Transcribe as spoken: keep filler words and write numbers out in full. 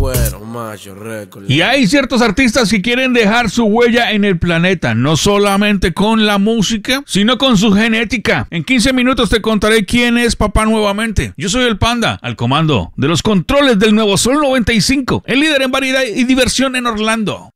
cuero, macho, récord. Y hay ciertos artistas que quieren dejar su huella en el planeta, no solamente con la música, sino con su genética. En quince minutos te contaré quién es papá nuevamente. Yo soy el Panda, al comando de los controles del nuevo Sol noventa y cinco, el líder en variedad y diversión en Orlando.